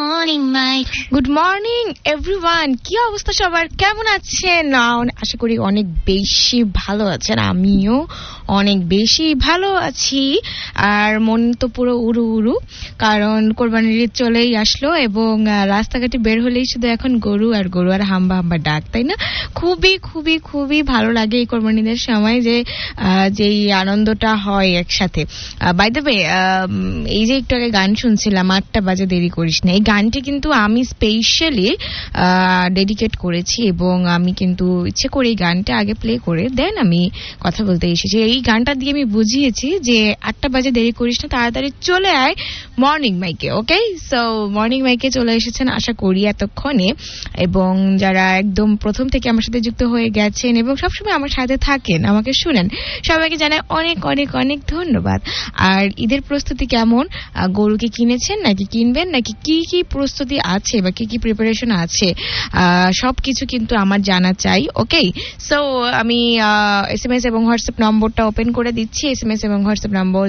morning, Mike. Good morning everyone, কি অবস্থা সবার, কেমন আছেন? আশা করি অনেক বেশি ভালো আছেন, আমিও অনেক বেশি ভালো আছি। আর মন তো পুরো উড়ু উড়ু, কারণ কোরবানির ঈদ চলেই আসলো এবং রাস্তাঘাটে বের হলেই শুধু এখন গরু আর হাম্বা হাম্বা ডাক, তাই না? খুবই খুবই খুবই ভালো লাগে এই কোরবানিদের সময় যেই আনন্দটা হয় একসাথে। বাই দ্য ওয়ে, এই যে একটু আগে গান শুনছিলাম 8টা বাজে দেরি করিস না, এই গানটি কিন্তু আমি স্পেশালি ডেডিকেট করেছি এবং আমি কিন্তু ইচ্ছে করে এই গানটা আগে প্লে করে দেন আমি কথা বলতে এসেছি। এই গানটা দিয়ে আমি বুঝিয়েছি যে 8টা বাজে দেরি করিস না, তাড়াতাড়ি চলে আয় মর্নিং মাইকে। ওকে, সো মর্নিং মাইকে চলে এসেছেন আশা করি এতক্ষণে, এবং যারা একদম প্রথম থেকে আমার সাথে যুক্ত হয়ে গেছেন এবং সবসময় আমার সাথে থাকেন, আমাকে শুনেন, সবাইকে জানাই অনেক অনেক অনেক ধন্যবাদ। আর ঈদের প্রস্তুতি কেমন? গরুকে কিনেছেন নাকি কিনবেন, নাকি কি কি প্রস্তুতি আছে বা কি কি প্রিপারেশন আছে, সবকিছু কিন্তু আমার জানা চাই। ওকে, সো আমি SMS এবং হোয়াটসঅ্যাপ নম্বরটা ওপেন করে দিচ্ছি। SMS এবং হোয়াটসঅ্যাপ নম্বর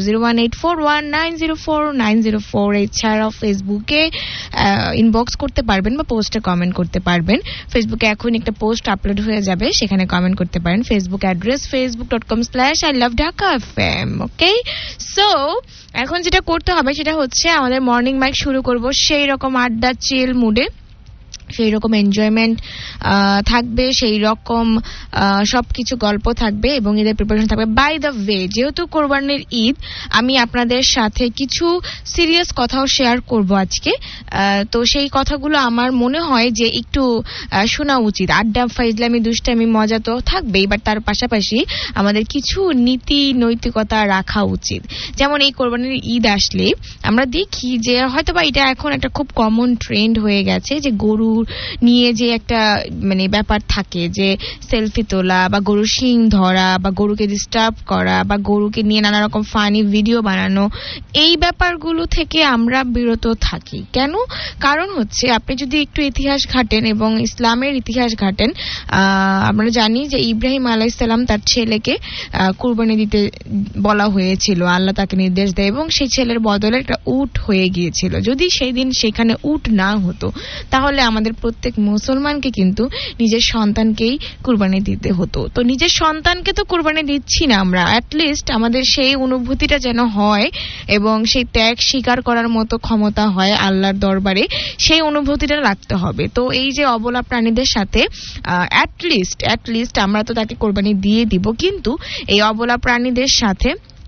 01841904904। এছাড়াও ফেসবুকে ইনবক্স করতে পারবেন বা পোস্টে কমেন্ট করতে পারবেন। ফেসবুকে এখন একটা পোস্ট আপলোড হয়ে যাবে, সেখানে কমেন্ট করতে পারেন। Facebook address facebook.com/ILoveDhakaFM। ওকে, সো এখন যেটা করতে হবে সেটা হচ্ছে আমাদের মর্নিং মাইক শুরু করব সেই রকম আড্ডা চিল মুডে, সেই রকম এনজয়মেন্ট থাকবে, সেই রকম সবকিছু গল্প থাকবে এবং ঈদের প্রিপারেশন থাকবে। বাই দ্য ওয়ে, যেহেতু কোরবানির ঈদ, আমি আপনাদের সাথে কিছু সিরিয়াস কথাও শেয়ার করব আজকে। তো সেই কথাগুলো আমার মনে হয় যে একটু শোনা উচিত। আড্ডা ফাইজলামি দুষ্টামি মজা তো থাকবেই, বাট তার পাশাপাশি আমাদের কিছু নীতি নৈতিকতা রাখা উচিত। যেমন এই কোরবানির ঈদ আসলে আমরা দেখি যে হয়তোবা এটা এখন একটা খুব কমন ট্রেন্ড হয়ে গেছে যে গরু নিয়ে যে একটা মানে ব্যাপার থাকে, যে সেলফি তোলা বা গরুর শিং ধরা বা গরুকে ডিস্টার্ব করা বা গরুকে নিয়ে নানা রকম ফানি ভিডিও বানানো, এই ব্যাপারগুলো থেকে আমরা বিরত থাকি। কেন? কারণ হচ্ছে আপনি যদি একটু ইতিহাস ঘাটেন এবং ইসলামের ইতিহাস ঘাটেন, আমরা জানি যে ইব্রাহিম আলাইহিস সালাম তার ছেলেকে কুরবানি দিতে বলা হয়েছিল, আল্লাহ তাকে নির্দেশ দেয় এবং সেই ছেলের বদলে একটা উট হয়ে গিয়েছিল। যদি সেই দিন সেখানে উট না হতো তাহলে আমাদের প্রত্যেক মুসলমানকে কিন্তু নিজের সন্তানকেই কুরবানি দিতে হতো। তো নিজের সন্তানকে তো কুরবানি দিচ্ছি না আমরা, অ্যাটলিস্ট আমাদের সেই অনুভূতিটা যেন হয় এবং সেই ত্যাগ স্বীকার করার মতো ক্ষমতা হয় আল্লাহর দরবারে, সেই অনুভূতিটা রাখতে হবে। তো এই যে অবলা প্রাণীদের সাথে অ্যাটলিস্ট আমরা তো তাকে কোরবানি দিয়ে দিব, কিন্তু এই অবলা প্রাণীদের সাথে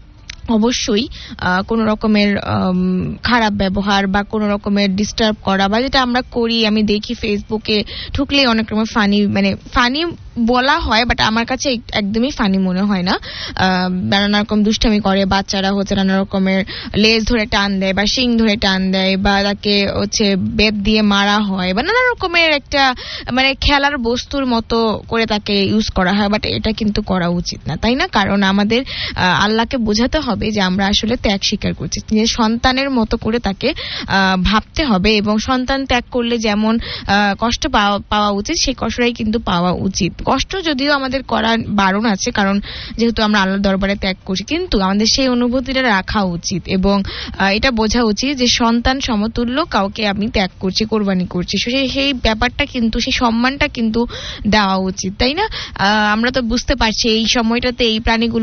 অবশ্যই কোন রকমের খারাপ ব্যবহার বা কোন রকমের ডিস্টার্ব করা বা যেটা আমরা করি, আমি দেখি ফেসবুকে ঢুকলে অনেক রকমের ফানি বলা হয়, বাট আমার কাছে একদমই ফানি মনে হয় না। নানা রকম দুষ্টামি করে বাচ্চারা, হচ্ছে নানা রকমের লেজ ধরে টান দেয় বা শিং ধরে টান দেয় বা তাকে হচ্ছে বেত দিয়ে মারা হয় বা নানা রকমের একটা মানে খেলার বস্তুর মতো করে তাকে ইউজ করা হয়, বাট এটা কিন্তু করা উচিত না, তাই না? কারণ আমাদের আল্লাহকে বোঝাতে হবে যে আমরা আসলে ত্যাগ স্বীকার করছি, যে সন্তানের মতো করে তাকে ভাবতে হবে এবং সন্তান ত্যাগ করলে যেমন কষ্ট পাওয়া উচিত সেই কষ্টটাই কিন্তু পাওয়া উচিত। কষ্ট যদিও আমাদের করা বারণ আছে, কারণ যেহেতু আমরা আল্লাহর দরবারে ত্যাগ করছি, কিন্তু আমাদের সেই অনুভূতিটা রাখা উচিত এবং এটা বোঝা উচিত যে সন্তান সমতুল্য কাউকে আমি ত্যাগ করছি, কোরবানি করছি, সেই ব্যাপারটা কিন্তু, সেই সম্মানটা কিন্তু দেওয়া উচিত, তাই না? আমরা তো বুঝতে পারছি এই সময়টাতে এই প্রাণীগুলো